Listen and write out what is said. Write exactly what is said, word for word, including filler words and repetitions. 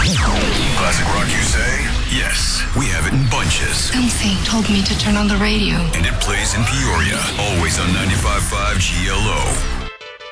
Classic rock, you say? Yes, we have it in bunches. Something told me to turn on the radio. And it plays in Peoria, always on ninety-five point five G L O.